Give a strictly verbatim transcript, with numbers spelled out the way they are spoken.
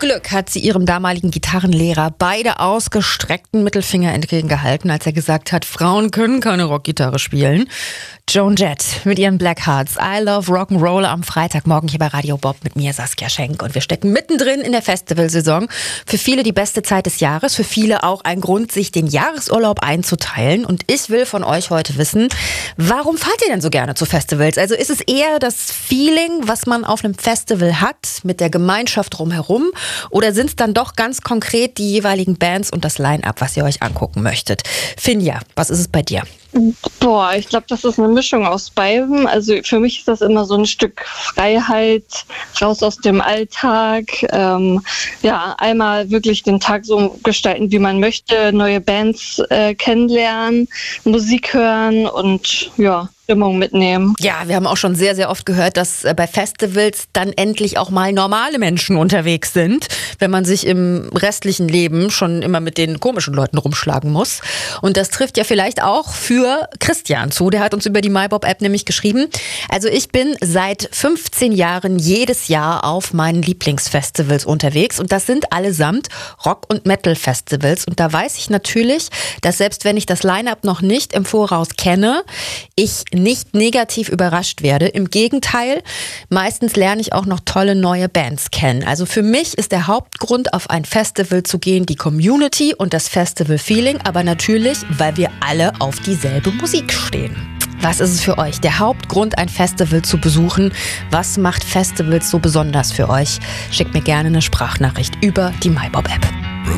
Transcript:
Glück hat sie ihrem damaligen Gitarrenlehrer beide ausgestreckten Mittelfinger entgegengehalten, als er gesagt hat, Frauen können keine Rockgitarre spielen. Joan Jett mit ihren Black Hearts. I Love Rock'n'Roll am Freitagmorgen hier bei Radio Bob mit mir, Saskia Schenk. Und wir stecken mittendrin in der Festivalsaison. Für viele die beste Zeit des Jahres, für viele auch ein Grund, sich den Jahresurlaub einzuteilen. Und ich will von euch heute wissen, warum fahrt ihr denn so gerne zu Festivals? Also ist es eher das Feeling, was man auf einem Festival hat, mit der Gemeinschaft drumherum? Oder sind es dann doch ganz konkret die jeweiligen Bands und das Line-Up, was ihr euch angucken möchtet? Finja, was ist es bei dir? Boah, ich glaube, das ist eine Mischung aus beidem. Also für mich ist das immer so ein Stück Freiheit, raus aus dem Alltag. Ähm, ja, einmal wirklich den Tag so gestalten, wie man möchte, neue Bands äh, kennenlernen, Musik hören und ja, Stimmung mitnehmen. Ja, wir haben auch schon sehr, sehr oft gehört, dass bei Festivals dann endlich auch mal normale Menschen unterwegs sind, wenn man sich im restlichen Leben schon immer mit den komischen Leuten rumschlagen muss. Und das trifft ja vielleicht auch für Christian zu. Der hat uns über die MyBob-App nämlich geschrieben. Also ich bin seit fünfzehn Jahren jedes Jahr auf meinen Lieblingsfestivals unterwegs und das sind allesamt Rock- und Metal-Festivals. Und da weiß ich natürlich, dass selbst wenn ich das Line-Up noch nicht im Voraus kenne, ich nicht negativ überrascht werde. Im Gegenteil, meistens lerne ich auch noch tolle neue Bands kennen. Also für mich ist der Hauptgrund, auf ein Festival zu gehen, die Community und das Festival-Feeling, aber natürlich, weil wir alle auf dieselbe Musik stehen. Was ist es für euch? Der Hauptgrund, ein Festival zu besuchen. Was macht Festivals so besonders für euch? Schickt mir gerne eine Sprachnachricht über die MyBob-App.